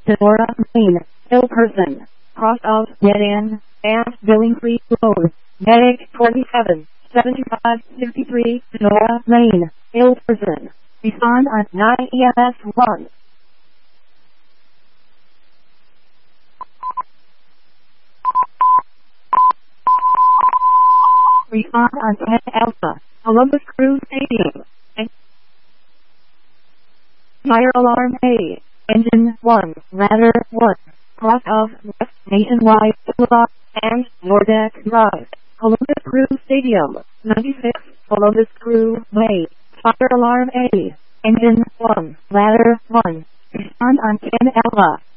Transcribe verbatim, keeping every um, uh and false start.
Sonora, Maine, ill person. Cross of dead end, and billing free road. Medic twenty-seven, seventy-five, fifty-three, Sonora, Maine, ill person. Respond on nine E M S one. Respond on ten Alpha, Columbus Crew Stadium. Fire alarm A. Engine one, ladder one. Cross of West Nationwide Boulevard and Nordeck Drive. Columbus Crew Stadium. ninety-six, Columbus Crew Way. Fire alarm A. Engine one, ladder one. Respond on ten Alpha.